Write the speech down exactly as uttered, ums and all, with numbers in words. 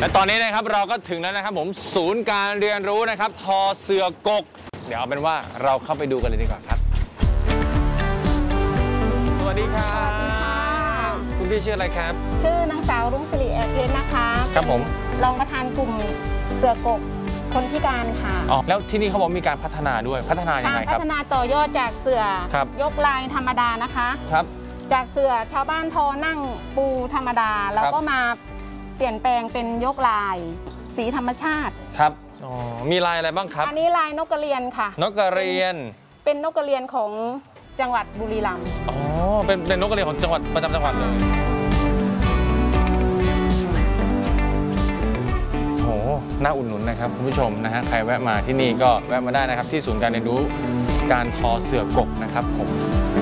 และตอนนี้นะครับเราก็ถึงแล้วนะครับผมศูนย์การเรียนรู้นะครับทอเสือกกเดี๋ยวเอาเป็นว่าเราเข้าไปดูกันเลยดีกว่าครับสวัสดีครับคุณพี่ชื่ออะไรครับชื่อนางสาวรุ่งสิริแอกเพชรนะคะครับผมรองประธานกลุ่มเสือกกคนพิการค่ะอ๋อแล้วที่นี่เขาบอกมีการพัฒนาด้วยพัฒนายังไงครับพัฒนาต่อยอดจากเสือยกลายธรรมดานะคะครับจากเสือชาวบ้านทอนั่งปูธรรมดาแล้วก็มาเปลี่ยนแปลงเป็นยกลายสีธรรมชาติครับอ๋อมีลายอะไรบ้างครับอันนี้ลายนกกระเรียนค่ะนกกระเรียนเป็นนกกระเรียนของจังหวัดบุรีรัมย์อ๋อเป็นเป็นนกกระเรียนของจังหวัดประจำจังหวัดเลยโหน่าอุดหนุนนะครับคุณผู้ชมนะฮะใครแวะมาที่นี่ก็แวะมาได้นะครับที่ศูนย์การเรียนรู้การทอเสือกกนะครับผม